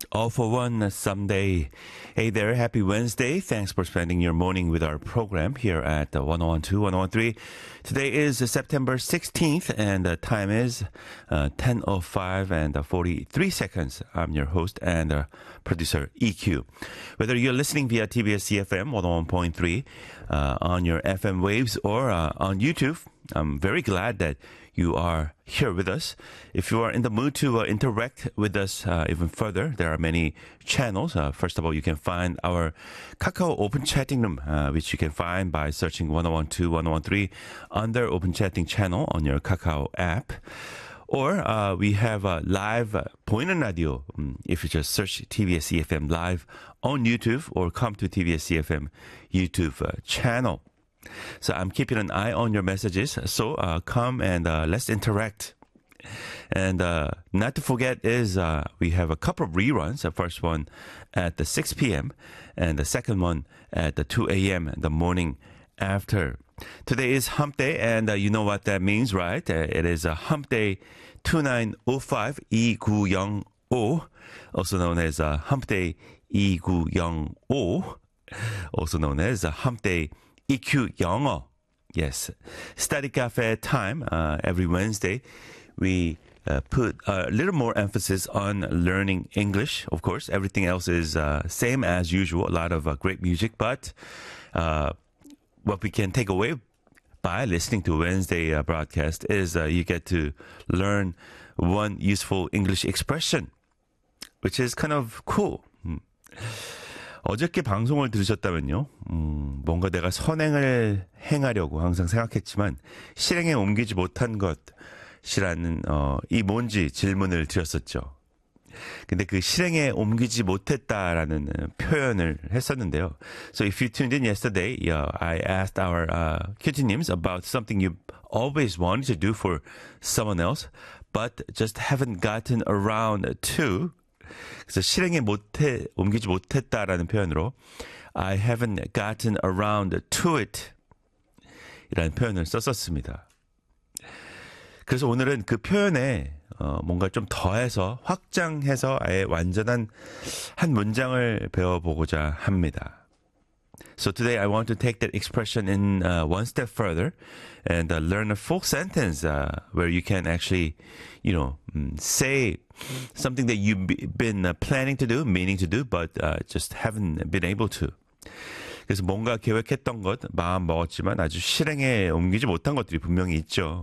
All for one someday. Hey there, happy Wednesday. Thanks for spending your morning with our program here at 1012, 1013. Today is September 16th and the time is 10:05 and 43 seconds. I'm your host and producer EQ. Whether you're listening via TBS EFM 101.3 on your FM waves or on YouTube, I'm very glad that you are here with us. If you are in the mood to interact with us even further, there are many channels. First of all, you can find our Kakao Open Chatting Room, which you can find by searching 1012, 1013 under Open Chatting channel on your Kakao app. Or we have a live 보이는 radio. If you just search TBS EFM live on YouTube or come to TBS EFM YouTube channel. So I'm keeping an eye on your messages. So come and let's interact. And not to forget is we have a couple of reruns. The first one at the 6 p.m. and the second one at the 2 a.m. the morning after. Today is Hump Day, and you know what that means, right? It is Hump Day 2905 2905, also known as Hump Day 2905, also known as Hump Day EQ 영어. Yes. Study Cafe time every Wednesday. We put a little more emphasis on learning English. Of course, everything else is same as usual. A lot of great music, but what we can take away by listening to Wednesday broadcast is you get to learn one useful English expression, which is kind of cool. 어저께 방송을 들으셨다면요, 뭔가 내가 선행을 행하려고 항상 생각했지만 실행에 옮기지 못한 것이라는 이 뭔지 질문을 드렸었죠. 근데 그 실행에 옮기지 못했다라는 표현을 했었는데요. So if you tuned in yesterday, I asked our 큐티님s about something you always wanted to do for someone else, but just haven't gotten around to. 그래서 실행에 옮기지 못했다라는 표현으로 I haven't gotten around to it 이라는 표현을 썼었습니다. 그래서 오늘은 그 표현에 뭔가 좀 더해서 확장해서 아예 완전한 한 문장을 배워보고자 합니다. So today I want to take that expression in one step further and learn a full sentence where you can actually, say something that you've been planning to do, meaning to do, but just haven't been able to. 그래서 뭔가 계획했던 것, 마음 먹었지만 아주 실행에 옮기지 못한 것들이 분명히 있죠.